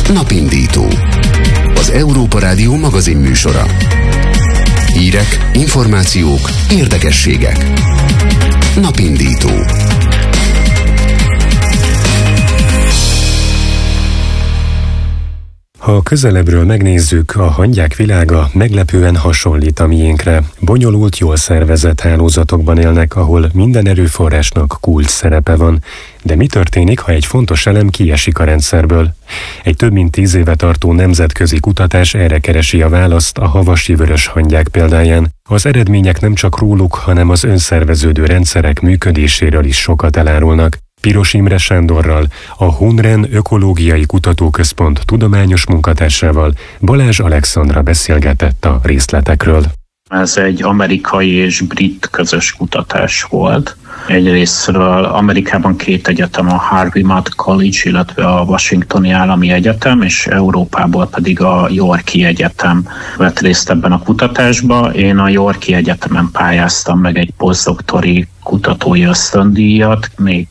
Napindító. Az Európa Rádió magazinműsora. Hírek, információk, érdekességek. Napindító. Ha közelebbről megnézzük, a hangyák világa meglepően hasonlít a miénkre. Bonyolult, jól szervezett hálózatokban élnek, ahol minden erőforrásnak kulcs szerepe van. De mi történik, ha egy fontos elem kiesik a rendszerből? Egy több mint 10 éve tartó nemzetközi kutatás erre keresi a választ a havasi vörös hangyák példáján. Az eredmények nem csak róluk, hanem az önszerveződő rendszerek működéséről is sokat elárulnak. Piros Imre Sándorral, a Hunren Ökológiai Kutatóközpont tudományos munkatársával Balázs Alexandra beszélgetett a részletekről. Ez egy amerikai és brit közös kutatás volt. Egyrésztről Amerikában 2 egyetem, a Harvey Mudd College, illetve a Washingtoni Állami Egyetem, és Európából pedig a Yorki Egyetem vett részt ebben a kutatásban. Én a Yorki Egyetemen pályáztam meg egy posztdoktori kutatói ösztöndíjat még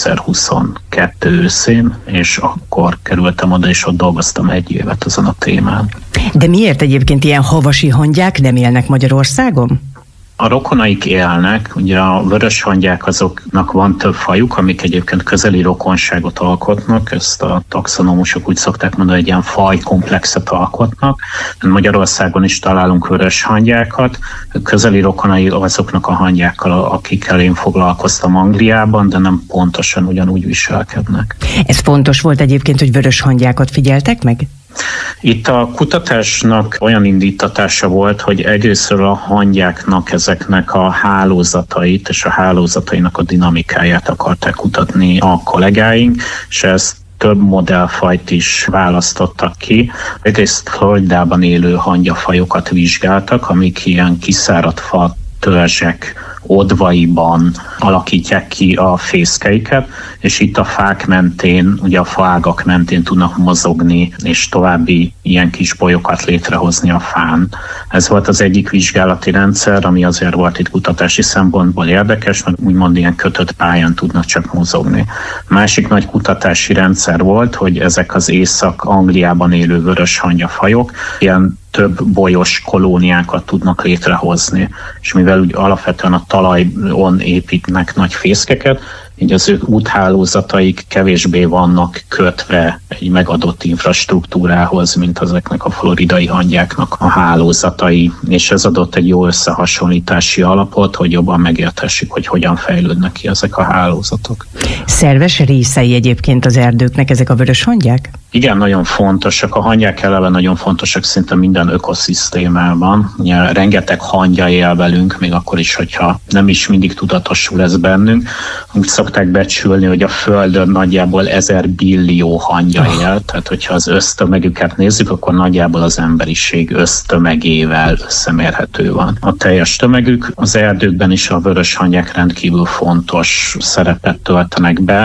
2022 őszén, és akkor kerültem oda, és ott dolgoztam 1 évet azon a témán. De miért egyébként ilyen havasi hangyák nem élnek Magyarországon? A rokonaik élnek, ugye a vörös hangyák azoknak van több fajuk, amik egyébként közeli rokonságot alkotnak, ezt a taxonomusok úgy szokták mondani, hogy ilyen fajkomplexet alkotnak. Magyarországon is találunk vörös hangyákat, közeli rokonai azoknak a hangyákkal, akikkel én foglalkoztam Angliában, de nem pontosan ugyanúgy viselkednek. Ez fontos volt egyébként, hogy vörös hangyákat figyeltek meg? Itt a kutatásnak olyan indítatása volt, hogy egyrésztről a hangyáknak ezeknek a hálózatait és a hálózatainak a dinamikáját akarták kutatni a kollégáink, és ezt több modellfajt is választottak ki. Egyrészt Floridában élő hangyafajokat vizsgáltak, amik ilyen kiszáradt fa törzsek odvaiban alakítják ki a fészkeiket, és itt a fák mentén, ugye a faágak mentén tudnak mozogni, és további ilyen kis bolyokat létrehozni a fán. Ez volt az egyik vizsgálati rendszer, ami azért volt itt kutatási szempontból érdekes, mert úgymond ilyen kötött pályán tudnak csak mozogni. A másik nagy kutatási rendszer volt, hogy ezek az Észak-Angliában élő vörös hangyafajok ilyen több bolyos kolóniákat tudnak létrehozni. És mivel úgy alapvetően a talajon építnek nagy fészkeket, így az ő úthálózataik kevésbé vannak kötve egy megadott infrastruktúrához, mint ezeknek a floridai hangyáknak a hálózatai, és ez adott egy jó összehasonlítási alapot, hogy jobban megértessük, hogy hogyan fejlődnek ki ezek a hálózatok. Szerves részei egyébként az erdőknek ezek a vörös hangyák? Igen, nagyon fontosak. A hangyák eleve nagyon fontosak szinte minden ökoszisztémában. Ugye, rengeteg hangya él velünk, még akkor is, hogyha nem is mindig tudatosul ez bennünk. Úgy szokták becsülni, hogy a Földön nagyjából 1000 billió hangya él, tehát hogyha az össztömegüket nézzük, akkor nagyjából az emberiség össztömegével összemérhető van. A teljes tömegük az erdőkben is a vörös hangyák rendkívül fontos szerepet töltenek be.